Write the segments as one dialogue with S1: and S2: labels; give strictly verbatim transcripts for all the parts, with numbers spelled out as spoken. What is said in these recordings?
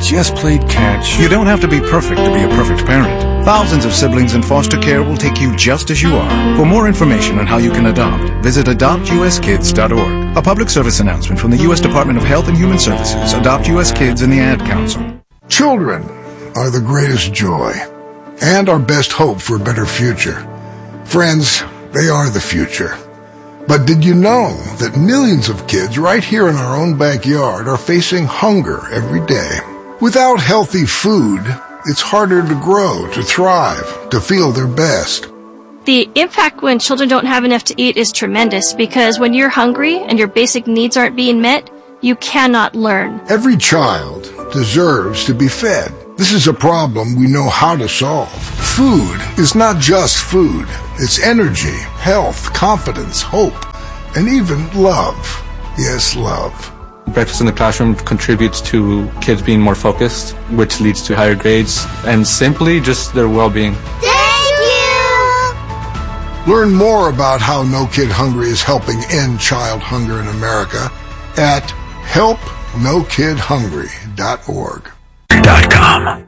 S1: just played catch.
S2: You don't have to be perfect to be a perfect parent. Thousands of siblings in foster care will take you just as you are. For more information on how you can adopt, visit adopt u s kids dot org. A public service announcement from the U S Department of Health and Human Services, Adopt U S Kids, and the Ad Council.
S3: Children are the greatest joy and our best hope for a better future. Friends, they are the future. But did you know that millions of kids right here in our own backyard are facing hunger every day? Without healthy food, it's harder to grow, to thrive, to feel their best.
S4: The impact when children don't have enough to eat is tremendous because when you're hungry and your basic needs aren't being met, you cannot learn.
S3: Every child deserves to be fed. This is a problem we know how to solve. Food is not just food. It's energy, health, confidence, hope, and even love. Yes, love.
S5: Breakfast in the classroom contributes to kids being more focused, which leads to higher grades, and simply just their well-being.
S6: Thank you!
S3: Learn more about how No Kid Hungry is helping end child hunger in America at help no kid hungry dot org.
S1: Dot com.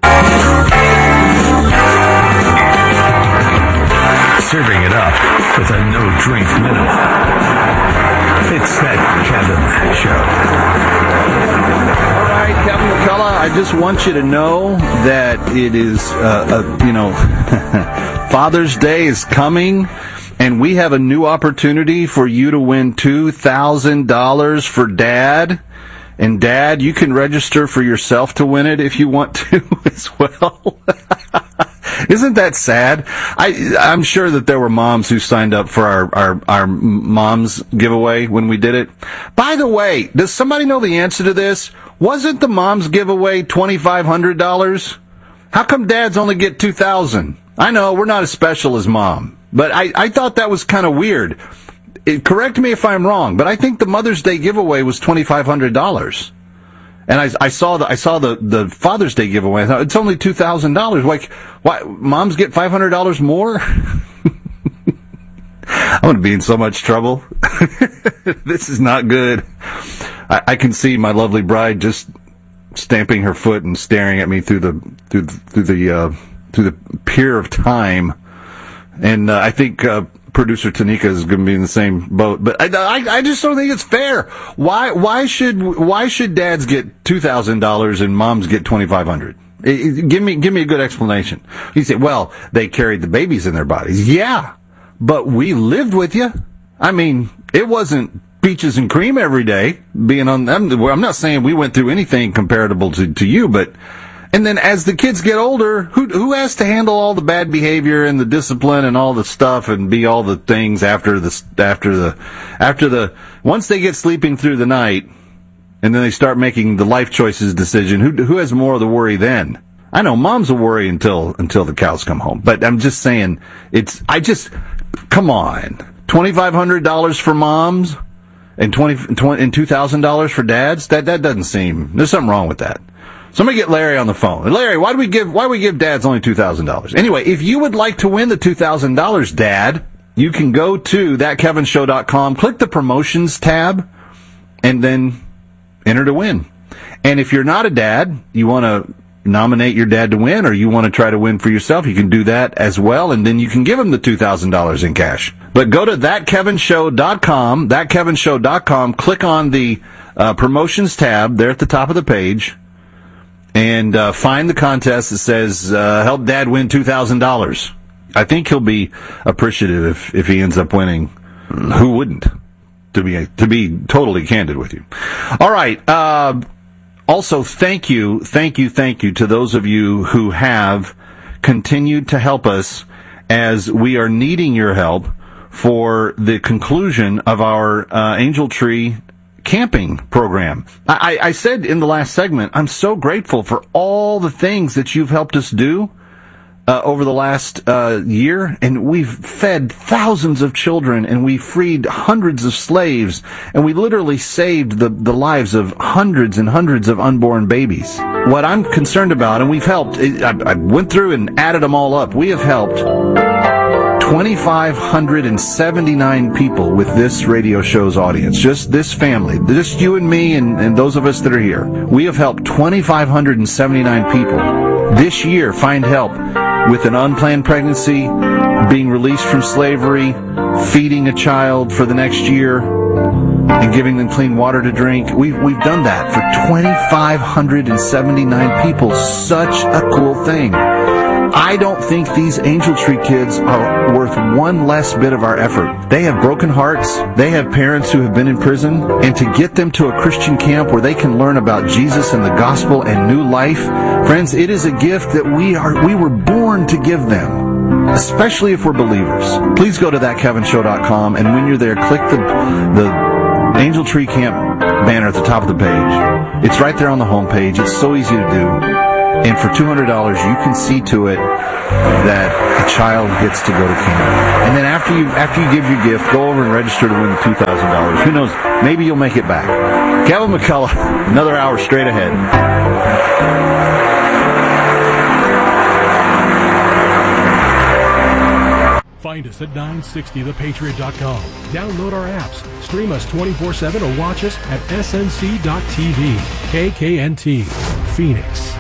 S1: Serving it up with a no-drink minimum. It's that Kevin Show.
S7: All right, Kevin McCullough, I just want you to know that it is, uh, uh, you know, Father's Day is coming, and we have a new opportunity for you to win two thousand dollars for Dad. And Dad, you can register for yourself to win it if you want to as well. Isn't that sad? I, I'm sure that there were moms who signed up for our, our, our mom's giveaway when we did it. By the way, does somebody know the answer to this? Wasn't the mom's giveaway twenty-five hundred dollars? How come dads only get two thousand dollars? I know, we're not as special as Mom, but I, I thought that was kind of weird. It, correct me if I'm wrong, but I think the Mother's Day giveaway was twenty-five hundred dollars. And I, I saw the I saw the, the Father's Day giveaway. I thought it's only two thousand dollars. Like, why moms get five hundred dollars more? I'm going to be in so much trouble. This is not good. I, I can see my lovely bride just stamping her foot and staring at me through the through the, through the uh, through the pier of time. And uh, I think uh, producer Tanika is going to be in the same boat. But I, I, I just don't think it's fair. Why why should why should dads get two thousand dollars and moms get twenty-five hundred dollars? Give me give me a good explanation. You say, well, they carried the babies in their bodies. Yeah, but we lived with you. I mean, it wasn't peaches and cream every day. Being on, I'm, I'm not saying we went through anything comparable to, to you, but and then as the kids get older, who who has to handle all the bad behavior and the discipline and all the stuff and be all the things after the after the after the once they get sleeping through the night and then they start making the life choices decision? Who who has more of the worry then? I know moms will worry until until the cows come home, but I'm just saying it's I just come on, twenty-five hundred dollars for moms and twenty, twenty and two thousand dollars for dads. That that doesn't seem there's something wrong with that. Somebody get Larry on the phone. Larry, why do we give why do we give dads only two thousand dollars? Anyway, if you would like to win the two thousand dollars, Dad, you can go to that kevin show dot com, click the promotions tab, and then enter to win. And if you're not a dad, you want to nominate your dad to win, or you want to try to win for yourself, you can do that as well, and then you can give him the two thousand dollars in cash. But go to that kevin show dot com, that kevin show dot com, click on the uh, promotions tab there at the top of the page, and uh, find the contest that says, uh, help Dad win two thousand dollars. I think he'll be appreciative if, if he ends up winning. Who wouldn't? To be to be totally candid with you. All right. Uh, also, thank you, thank you, thank you to those of you who have continued to help us as we are needing your help for the conclusion of our uh, Angel Tree camping program. I, I said in the last segment, I'm so grateful for all the things that you've helped us do uh, over the last uh, year, and we've fed thousands of children, and we freed hundreds of slaves, and we literally saved the, the lives of hundreds and hundreds of unborn babies. What I'm concerned about, and we've helped, I, I went through and added them all up, we have helped two thousand five hundred seventy-nine people with this radio show's audience. Just this family. Just you and me and, and those of us that are here. We have helped two thousand five hundred seventy-nine people this year find help with an unplanned pregnancy, being released from slavery, feeding a child for the next year, and giving them clean water to drink. We've, we've done that for two thousand five hundred seventy-nine people. Such a cool thing. I don't think these Angel Tree kids are worth one less bit of our effort. They have broken hearts. They have parents who have been in prison. And to get them to a Christian camp where they can learn about Jesus and the gospel and new life, friends, it is a gift that we are we were born to give them, especially if we're believers. Please go to that kevin show dot com, and when you're there, click the the Angel Tree Camp banner at the top of the page. It's right there on the homepage. It's so easy to do. And for two hundred dollars, you can see to it that a child gets to go to camp. And then after you after you give your gift, go over and register to win the two thousand dollars. Who knows? Maybe you'll make it back. Kevin McCullough, another hour straight ahead.
S8: Find us at nine sixty the patriot dot com. Download our apps, stream us twenty-four seven, or watch us at S N C dot T V. K K N T, Phoenix.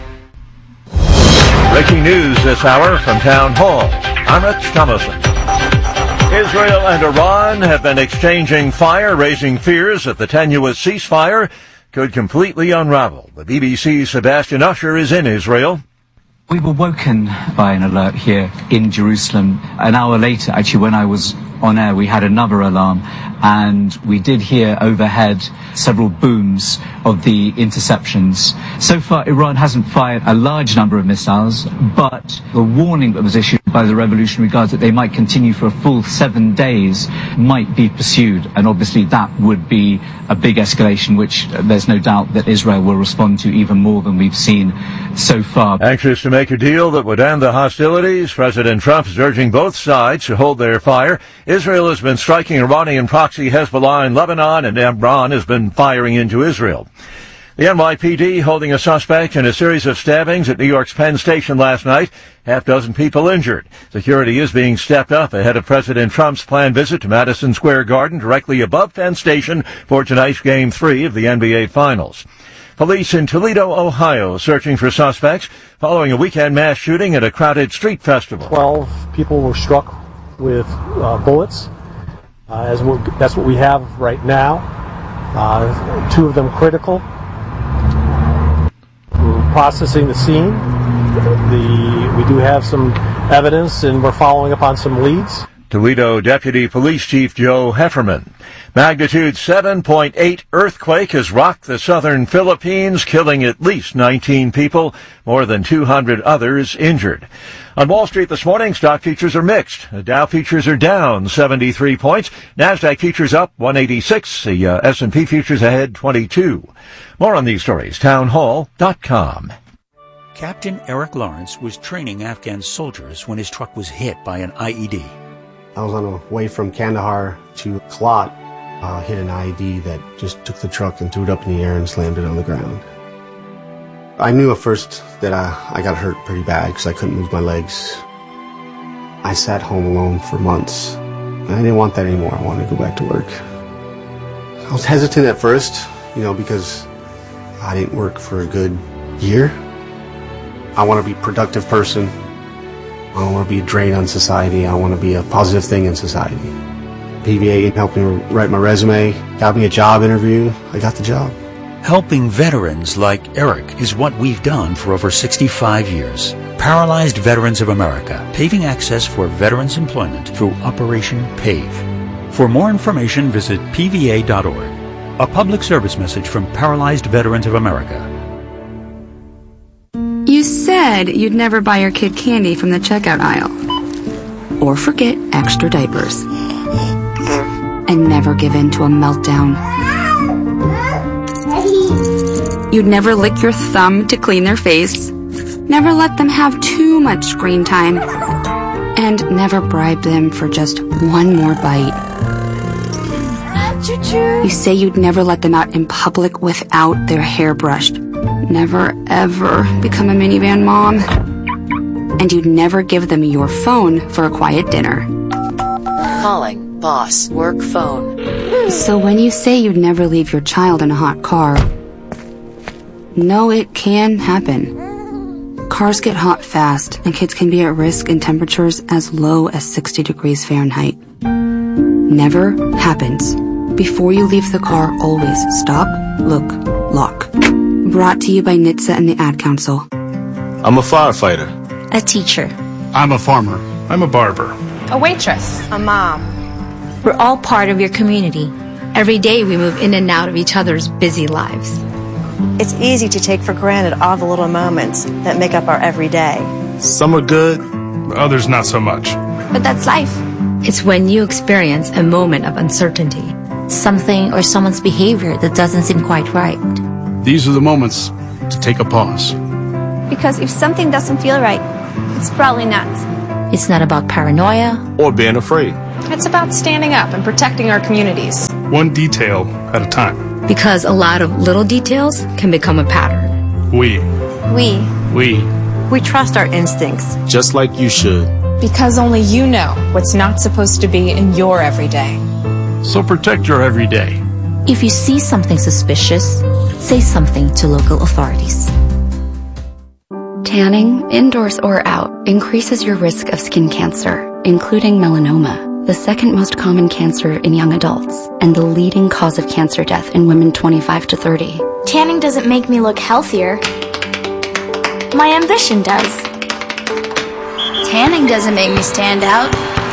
S9: Breaking news this hour from Town Hall. I'm Rich Thomason. Israel and Iran have been exchanging fire, raising fears that the tenuous ceasefire could completely unravel. The B B C's Sebastian Usher is in Israel.
S10: We were woken by an alert here in Jerusalem. An hour later, actually, when I was on air, we had another alarm, and we did hear overhead several booms of the interceptions. So far, Iran hasn't fired a large number of missiles, but the warning that was issued by the Revolutionary Guards that they might continue for a full seven days might be pursued, and obviously that would be a big escalation, which uh, there's no doubt that Israel will respond to even more than we've seen so far.
S9: Anxious to make a deal that would end the hostilities, President Trump is urging both sides to hold their fire. Israel has been striking Iranian proxy Hezbollah in Lebanon, and Iran has been firing into Israel. The N Y P D holding a suspect in a series of stabbings at New York's Penn Station last night. Half dozen people injured. Security is being stepped up ahead of President Trump's planned visit to Madison Square Garden, directly above Penn Station, for tonight's Game three of the N B A Finals. Police in Toledo, Ohio, searching for suspects following a weekend mass shooting at a crowded street festival.
S11: Twelve people were struck with uh, bullets. Uh, as we, that's what we have right now. Uh, two of them critical. We're processing the scene. The, we do have some evidence, and we're following up on some leads.
S9: Toledo Deputy Police Chief Joe Hefferman. Magnitude seven point eight earthquake has rocked the southern Philippines, killing at least nineteen people, more than two hundred others injured. On Wall Street this morning, stock futures are mixed. The Dow futures are down seventy-three points. NASDAQ futures up one eighty-six. The uh, S and P futures ahead twenty-two. More on these stories, town hall dot com.
S12: Captain Eric Lawrence was training Afghan soldiers when his truck was hit by an I E D.
S13: I was on the way from Kandahar to Kalat, uh, hit an I E D that just took the truck and threw it up in the air and slammed it on the ground. I knew at first that I, I got hurt pretty bad because I couldn't move my legs. I sat home alone for months, and I didn't want that anymore. I wanted to go back to work. I was hesitant at first, you know, because I didn't work for a good year. I want to be a productive person. I don't want to be a drain on society. I want to be a positive thing in society. P V A helped me write my resume, got me a job interview. I got the job.
S12: Helping veterans like Eric is what we've done for over sixty-five years. Paralyzed Veterans of America, paving access for veterans' employment through Operation PAVE. For more information, visit P V A dot org. A public service message from Paralyzed Veterans of America.
S14: You said you'd never buy your kid candy from the checkout aisle. Or forget extra diapers. And never give in to a meltdown. You'd never lick your thumb to clean their face. Never let them have too much screen time. And never bribe them for just one more bite. You say you'd never let them out in public without their hair brushed. Never, ever become a minivan mom. And you'd never give them your phone for a quiet dinner.
S15: Calling boss work phone.
S14: So when you say you'd never leave your child in a hot car, no, it can happen. Cars get hot fast, and kids can be at risk in temperatures as low as sixty degrees Fahrenheit. Never happens. Before you leave the car, always stop, look, lock. Brought to you by N H T S A and the Ad Council.
S16: I'm a firefighter.
S17: A teacher.
S16: I'm a farmer. I'm a barber.
S17: A waitress. A mom. We're all part of your community. Every day we move in and out of each other's busy lives.
S18: It's easy to take for granted all the little moments that make up our everyday.
S16: Some are good, others not so much.
S17: But that's life. It's when you experience a moment of uncertainty. Something or someone's behavior that doesn't seem quite right.
S16: These are the moments to take a pause.
S19: Because if something doesn't feel right, it's probably not.
S17: It's not about paranoia
S16: or being afraid.
S20: It's about standing up and protecting our communities.
S16: One detail at a time.
S17: Because a lot of little details can become a pattern.
S16: We.
S18: We.
S16: We.
S18: We trust our instincts.
S16: Just like you should.
S20: Because only you know what's not supposed to be in your everyday.
S16: So protect your everyday.
S17: If you see something suspicious, say something to local authorities.
S14: Tanning, indoors or out, increases your risk of skin cancer, including melanoma, the second most common cancer in young adults, and the leading cause of cancer death in women twenty-five to thirty.
S19: Tanning doesn't make me look healthier. My ambition does.
S21: Tanning doesn't make me stand out.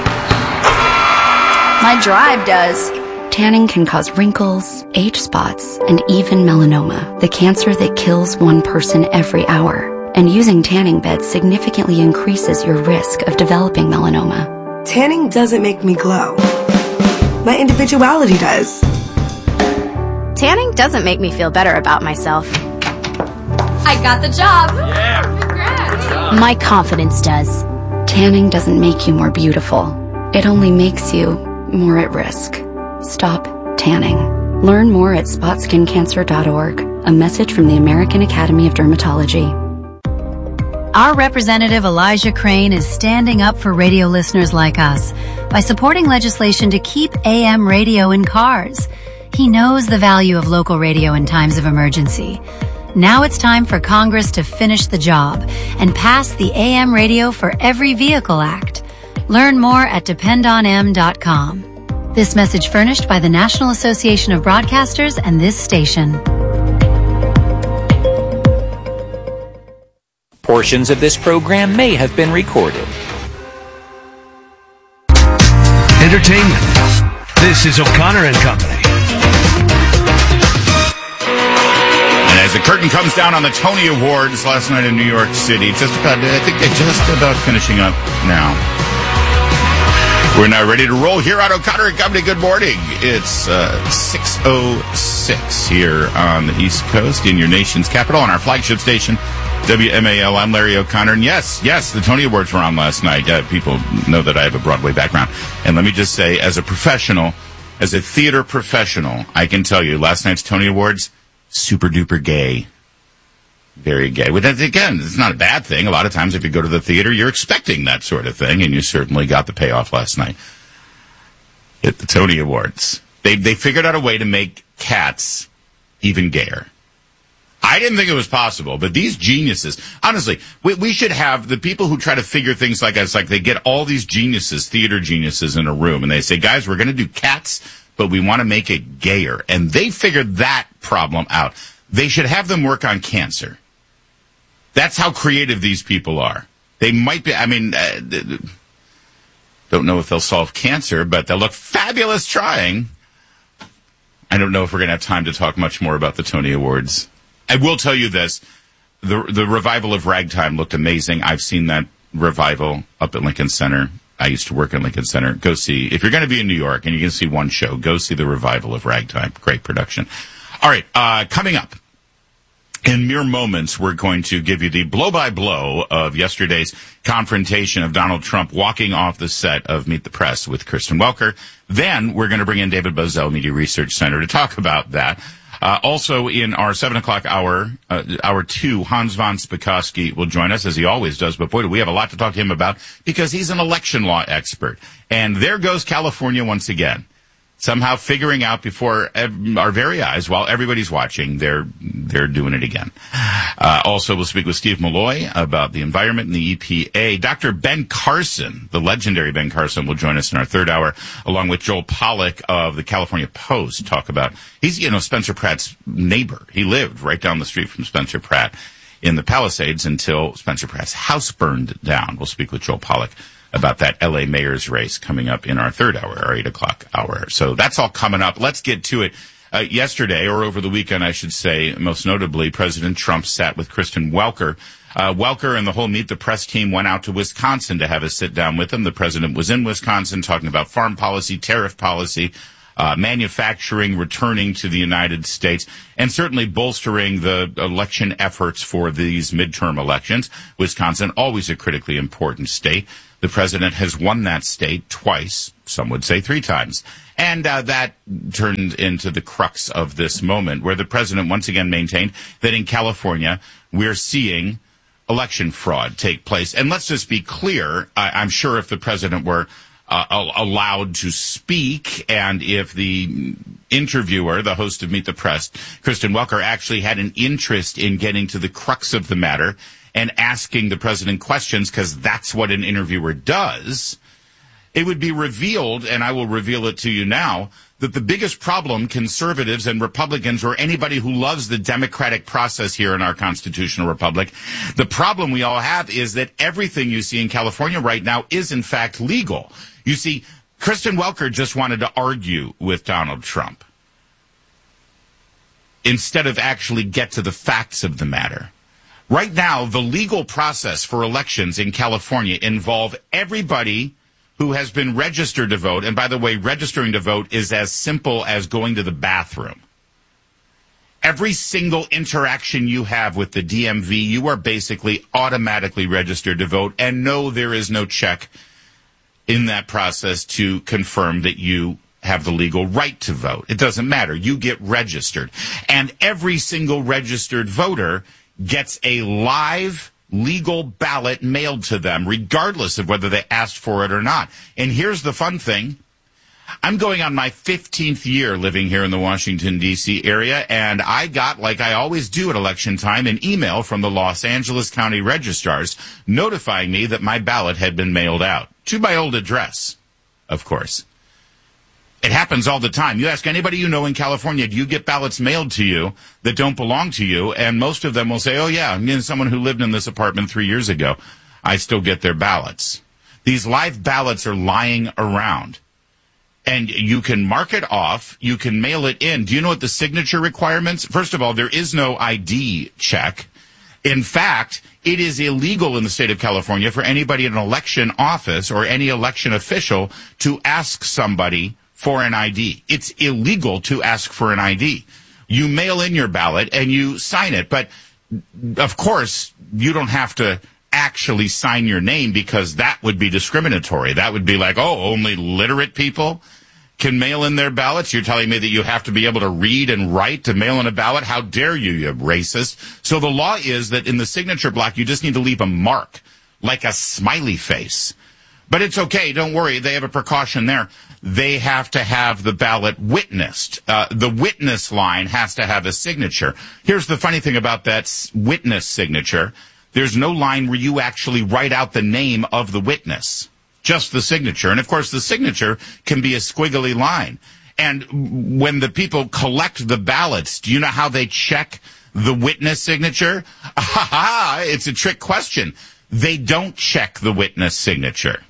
S21: My drive does.
S14: Tanning can cause wrinkles, age spots, and even melanoma, the cancer that kills one person every hour. And using tanning beds significantly increases your risk of developing melanoma.
S22: Tanning doesn't make me glow. My individuality does.
S21: Tanning doesn't make me feel better about myself. I got the job.
S16: Yeah.
S21: Congrats. My confidence does.
S14: Tanning doesn't make you more beautiful. It only makes you more at risk. Stop tanning. Learn more at spot skin cancer dot org. A message from the American Academy of Dermatology.
S23: Our representative Elijah Crane is standing up for radio listeners like us by supporting legislation to keep A M radio in cars. He knows the value of local radio in times of emergency. Now it's time for Congress to finish the job and pass the A M Radio for Every Vehicle Act. Learn more at depend on m dot com. This message furnished by the National Association of Broadcasters and this station.
S24: Portions of this program may have been recorded.
S1: Entertainment. This is O'Connor and Company.
S25: And as the curtain comes down on the Tony Awards last night in New York City, just about, I think they're just about finishing up now. We're now ready to roll here on O'Connor and Company. Good morning. It's uh, six oh six here on the East Coast in your nation's capital on our flagship station, W M A L. I'm Larry O'Connor. And yes, yes, the Tony Awards were on last night. Uh, people know that I have a Broadway background. And let me just say, as a professional, as a theater professional, I can tell you last night's Tony Awards, super duper gay. Very gay. But then again, it's not a bad thing. A lot of times if you go to the theater, you're expecting that sort of thing, and you certainly got the payoff last night at the Tony Awards. They they figured out a way to make Cats even gayer. I didn't think it was possible, but these geniuses, honestly, we, we should have the people who try to figure things like us, like they get all these geniuses, theater geniuses in a room, and they say, guys, we're going to do Cats, but we want to make it gayer. And they figured that problem out. They should have them work on cancer. That's how creative these people are. They might be, I mean, uh, don't know if they'll solve cancer, but they'll look fabulous trying. I don't know if we're going to have time to talk much more about the Tony Awards. I will tell you this. The the revival of Ragtime looked amazing. I've seen that revival up at Lincoln Center. I used to work at Lincoln Center. Go see, if you're going to be in New York and you're going to see one show, go see the revival of Ragtime. Great production. All right, uh, coming up. In mere moments, we're going to give you the blow-by-blow of yesterday's confrontation of Donald Trump walking off the set of Meet the Press with Kristen Welker. Then we're going to bring in David Bozell, Media Research Center, to talk about that. Uh, also in our seven o'clock hour, uh, hour two, Hans von Spakovsky will join us, as he always does. But boy, do we have a lot to talk to him about, because he's an election law expert. And there goes California once again. Somehow figuring out before ev- our very eyes, while everybody's watching, they're they're doing it again. Uh, also, we'll speak with Steve Malloy about the environment and the E P A. Doctor Ben Carson, the legendary Ben Carson, will join us in our third hour, along with Joel Pollack of the California Post. Talk about, he's, you know, Spencer Pratt's neighbor. He lived right down the street from Spencer Pratt in the Palisades until Spencer Pratt's house burned down. We'll speak with Joel Pollack about that L A mayor's race coming up in our third hour, our eight o'clock hour. So that's all coming up. Let's get to it. Uh, yesterday, or over the weekend, I should say, most notably, President Trump sat with Kristen Welker. Uh, Welker and the whole Meet the Press team went out to Wisconsin to have a sit down with him. The president was in Wisconsin talking about farm policy, tariff policy, uh, manufacturing returning to the United States, and certainly bolstering the election efforts for these midterm elections. Wisconsin, always a critically important state. The president has won that state twice, some would say three times. And uh, that turned into the crux of this moment, where the president once again maintained that in California, we're seeing election fraud take place. And let's just be clear, I- I'm sure if the president were uh, allowed to speak, and if the interviewer, the host of Meet the Press, Kristen Welker, actually had an interest in getting to the crux of the matter and asking the president questions, because that's what an interviewer does, it would be revealed, and I will reveal it to you now, that the biggest problem conservatives and Republicans, or anybody who loves the democratic process here in our constitutional republic, the problem we all have is that everything you see in California right now is in fact legal. You see, Kristen Welker just wanted to argue with Donald Trump instead of actually get to the facts of the matter. Right now, the legal process for elections in California involve everybody who has been registered to vote. And by the way, registering to vote is as simple as going to the bathroom. Every single interaction you have with the D M V, you are basically automatically registered to vote. And no, there is no check in that process to confirm that you have the legal right to vote. It doesn't matter. You get registered. And every single registered voter gets a live legal ballot mailed to them, regardless of whether they asked for it or not. And here's the fun thing. I'm going on my fifteenth year living here in the Washington, D C area, and I got, like I always do at election time, an email from the Los Angeles County registrars notifying me that my ballot had been mailed out to my old address, of course. It happens all the time. You ask anybody you know in California, do you get ballots mailed to you that don't belong to you? And most of them will say, oh, yeah, I'm getting someone who lived in this apartment three years ago. I still get their ballots. These live ballots are lying around. And you can mark it off. You can mail it in. Do you know what the signature requirements? First of all, there is no I D check. In fact, it is illegal in the state of California for anybody in an election office or any election official to ask somebody for an I D. It's illegal to ask for an I D. You mail in your ballot and you sign it, but of course you don't have to actually sign your name, because that would be discriminatory. That would be like, oh, only literate people can mail in their ballots? You're telling me that you have to be able to read and write to mail in a ballot? How dare you, you racist. So the law is that in the signature block, you just need to leave a mark, like a smiley face. But it's okay. Don't worry. They have a precaution there. They have to have the ballot witnessed. Uh, the witness line has to have a signature. Here's the funny thing about that witness signature. There's no line where you actually write out the name of the witness, just the signature. And of course, the signature can be a squiggly line. And when the people collect the ballots, do you know how they check the witness signature? Ha ha! It's a trick question. They don't check the witness signature.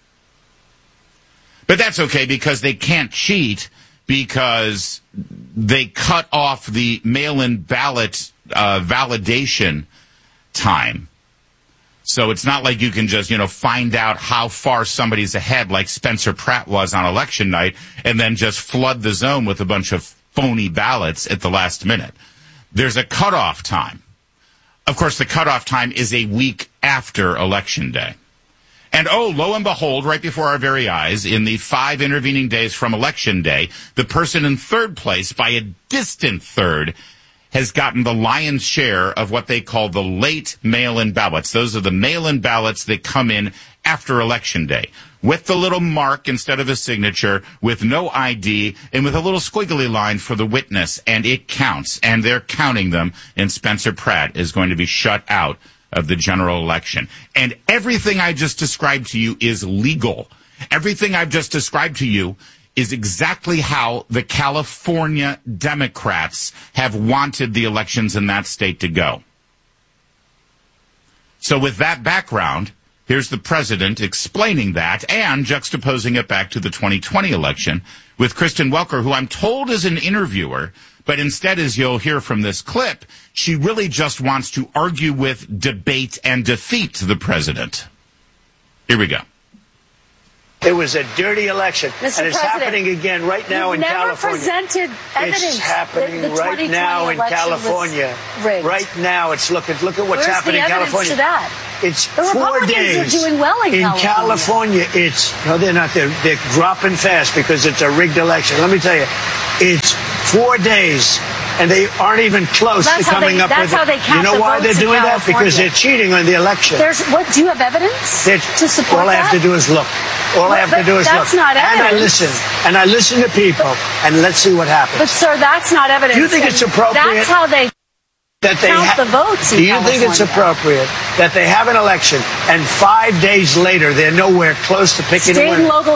S25: But that's okay, because they can't cheat, because they cut off the mail-in ballot uh, validation time. So it's not like you can just, you know, find out how far somebody's ahead, like Spencer Pratt was on election night, and then just flood the zone with a bunch of phony ballots at the last minute. There's a cutoff time. Of course, the cutoff time is a week after Election Day. And oh, lo and behold, right before our very eyes, in the five intervening days from Election Day, the person in third place, by a distant third, has gotten the lion's share of what they call the late mail-in ballots. Those are the mail-in ballots that come in after Election Day, with the little mark instead of a signature, with no I D, and with a little squiggly line for the witness, and it counts, and they're counting them, and Spencer Pratt is going to be shut out of the general election. And everything I just described to you is legal. Everything I've just described to you is exactly how the California Democrats have wanted the elections in that state to go. So with that background, here's the president explaining that and juxtaposing it back to the twenty twenty election with Kristen Welker, who I'm told is an interviewer, but instead, as you'll hear from this clip, she really just wants to argue with, debate, and defeat the president. Here we go.
S2: It was a dirty election,
S3: Mister
S2: and it's
S3: President,
S2: happening again right now in
S3: never
S2: California.
S3: Presented evidence
S2: it's happening
S3: that the
S2: right now in
S3: election
S2: California.
S3: was rigged.
S2: Right now, it's look at look at what's
S3: Where's
S2: happening
S3: the
S2: in California.
S3: To that?
S2: It's
S3: the
S2: four
S3: Republicans
S2: days
S3: are doing well in,
S2: in
S3: California.
S2: California. It's no, they're not. They're they're dropping fast because it's a rigged election. Let me tell you, it's four days. And they aren't even close
S3: well,
S2: to coming
S3: they,
S2: up
S3: that's
S2: with it.
S3: How they count
S2: you know
S3: the
S2: why they're doing that? Because they're cheating on the election.
S3: There's what? Do you have evidence
S2: they're,
S3: to support
S2: all
S3: that?
S2: All I have to do is look. All
S3: well,
S2: I have to do is
S3: that's
S2: look.
S3: Not evidence.
S2: And I listen. And I listen to people. But, and let's see what happens.
S3: But sir, that's not evidence.
S2: Do you think it's appropriate?
S3: That's how they
S2: that they
S3: count
S2: ha-
S3: the votes.
S2: Do you
S3: in
S2: think it's appropriate that they have an election and five days later they're nowhere close to picking
S3: State
S2: a winner?
S3: And local